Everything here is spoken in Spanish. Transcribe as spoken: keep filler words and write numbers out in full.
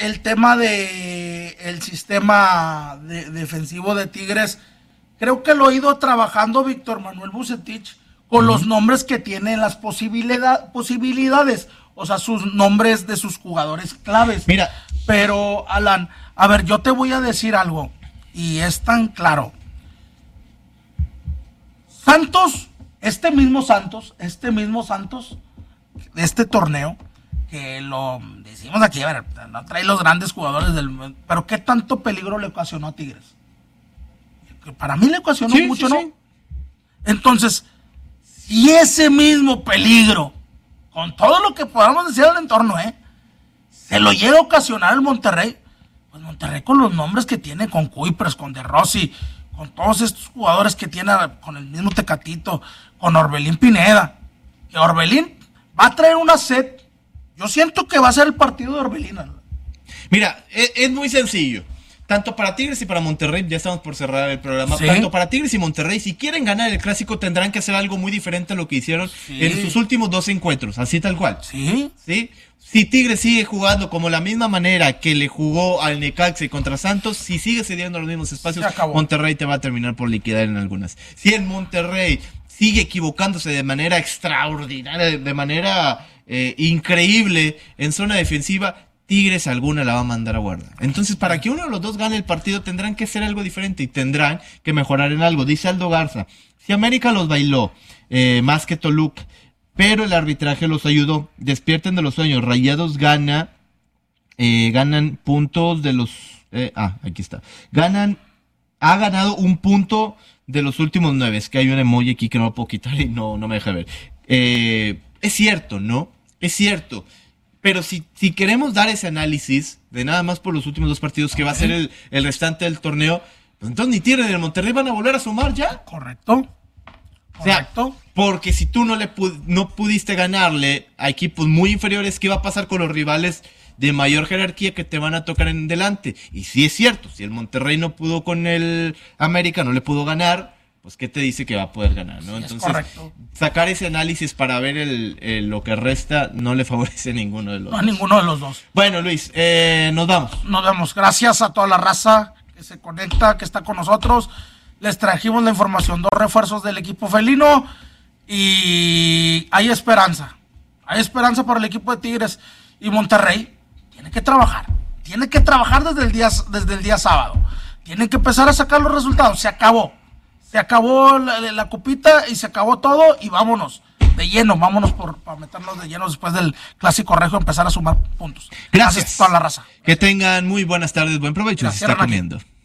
el tema de el sistema de, defensivo de Tigres, creo que lo ha ido trabajando Víctor Manuel Vucetich con uh-huh. los nombres que tiene, las posibilidad, posibilidades, o sea, sus nombres de sus jugadores claves. Mira, pero Alan, a ver, yo te voy a decir algo, y es tan claro. Santos, este mismo Santos, este mismo Santos, de este torneo, que lo decimos aquí, a ver, no trae los grandes jugadores del... Pero ¿qué tanto peligro le ocasionó a Tigres? Que para mí le ocasionó sí, mucho, sí, ¿no? Sí. Entonces, si ese mismo peligro, con todo lo que podamos decir al entorno, ¿eh? se lo llega a ocasionar el Monterrey, pues Monterrey con los nombres que tiene, con Kuipers, con De Rossi, con todos estos jugadores que tiene, con el mismo Tecatito, con Orbelín Pineda, que Orbelín va a traer una sed. Yo siento que va a ser el partido de Orbelín. Mira, es, es muy sencillo. Tanto para Tigres y para Monterrey, ya estamos por cerrar el programa, ¿sí? Tanto para Tigres y Monterrey, si quieren ganar el Clásico, tendrán que hacer algo muy diferente a lo que hicieron sí. en sus últimos dos encuentros, así tal cual. Sí. ¿Sí? Si Tigres sigue jugando como la misma manera que le jugó al Necaxa y contra Santos, si sigue cediendo los mismos espacios, Monterrey te va a terminar por liquidar en algunas. Si el Monterrey sigue equivocándose de manera extraordinaria, de manera eh, increíble en zona defensiva, Tigres alguna la va a mandar a guardar. Entonces, para que uno de los dos gane el partido, tendrán que hacer algo diferente y tendrán que mejorar en algo. Dice Aldo Garza, si América los bailó eh, más que Toluca, pero el arbitraje los ayudó, despierten de los sueños. Rayados gana, eh, ganan puntos de los... Eh, ah, aquí está. Ganan, ha ganado un punto de los últimos nueve. Es que hay un emoji aquí que no lo puedo quitar y no, no me deja ver. Eh, es cierto, ¿no? Es cierto. Pero si, si queremos dar ese análisis de nada más por los últimos dos partidos, que va a ser el, el restante del torneo, pues entonces ni Tigres ni el Monterrey van a volver a sumar ya. Correcto. O sea, porque si tú no le pud- no pudiste ganarle a equipos muy inferiores, ¿qué va a pasar con los rivales de mayor jerarquía que te van a tocar en delante? Y sí es cierto, si el Monterrey no pudo con el América, no le pudo ganar, pues ¿qué te dice que va a poder ganar, no? Sí, entonces, sacar ese análisis para ver el, el, lo que resta no le favorece a ninguno de los no, dos. A ninguno de los dos. Bueno, Luis, eh, nos vamos. Nos vemos. Gracias a toda la raza que se conecta, que está con nosotros. Les trajimos la información, dos refuerzos del equipo felino y hay esperanza. Hay esperanza para el equipo de Tigres y Monterrey. Tiene que trabajar. Tiene que trabajar desde el día, desde el día sábado. Tienen que empezar a sacar los resultados. Se acabó. Se acabó la, la copita y se acabó todo y vámonos de lleno, vámonos por para meternos de lleno después del Clásico Regio, empezar a sumar puntos. Gracias. Gracias a toda la raza. Que tengan muy buenas tardes, buen provecho. Gracias, se está comiendo.